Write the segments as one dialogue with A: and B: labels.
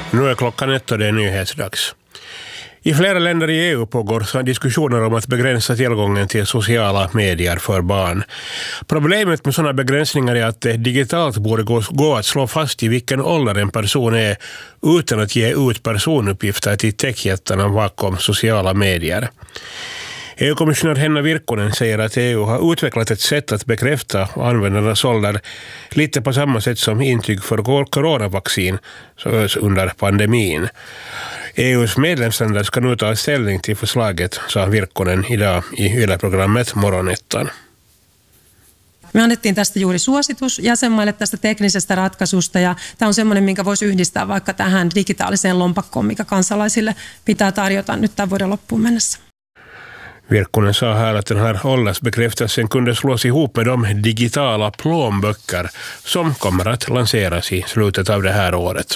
A: Nu är klockan 1 och det är nyhetsdags. I flera länder i EU pågår diskussioner om att begränsa tillgången till sociala medier för barn. Problemet med sådana begränsningar är att det digitalt borde gå att slå fast i vilken ålder en person är utan att ge ut personuppgifter till techjättarna bakom sociala medier. EU-kommissionär Henna Virkkunen säger att EU har utvecklat ett sätt att bekräfta användarnas ålder lite på samma sätt som intyg för coronavaccin under pandemin. EUs medlemsländer ska nu ta ställning till förslaget, sa Virkkunen idag i Yle-programmet Morgonettan.
B: Me annettiin tästä juuri suositus jäsenmaille tästä teknisestä ratkaisusta ja tämä on semmoinen, minkä voisi yhdistää vaikka tähän digitaaliseen lompakkoon, mikä kansalaisille pitää tarjota nyt tämän vuoden loppuun mennessä.
A: Virkkunen sa här att den här åldersbekräftelsen kunde slås ihop med de digitala plånböcker som kommer att lanseras i slutet av det här året.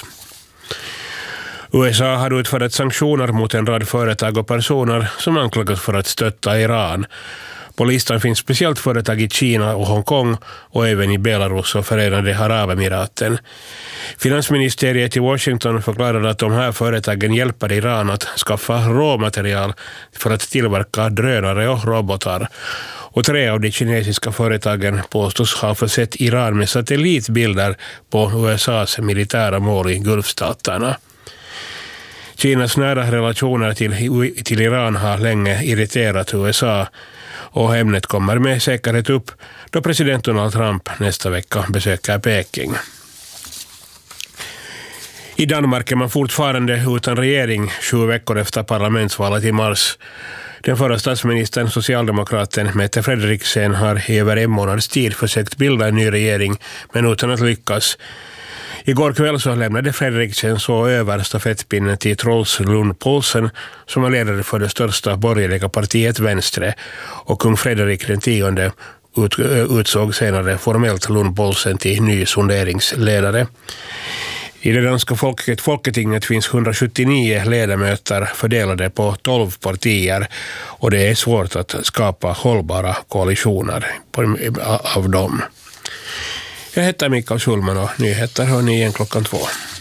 A: USA har utfärdat sanktioner mot en rad företag och personer som anklagas för att stötta Iran. På listan finns speciellt företag i Kina och Hongkong och även i Belarus och Förenade Arabemiraten. Finansministeriet i Washington förklarade att de här företagen hjälper Iran att skaffa råmaterial för att tillverka drönare och robotar. Och 3 av de kinesiska företagen påstås ha försett Iran med satellitbilder på USAs militära mål i Gulfstaterna. Kinas nära relationer till Iran har länge irriterat USA och ämnet kommer med säkerhet upp då president Donald Trump nästa vecka besöker Peking. I Danmark är man fortfarande utan regering 7 veckor efter parlamentsvalet i mars. Den förra statsministern, socialdemokraten Mette Frederiksen, har i över en månads tid försökt bilda en ny regering men utan att lyckas. Igår kväll så lämnade Frederiksen så över stafettpinnen till Troels Lund Poulsen som är ledare för det största borgerliga partiet Venstre, och kung Frederik X utsåg senare formellt Lund Poulsen till ny sonderingsledare. I det danska folketinget finns 179 ledamöter fördelade på 12 partier och det är svårt att skapa hållbara koalitioner av dem. Jag heter Mikael Schulman och nyheter hör ni igen klockan 2.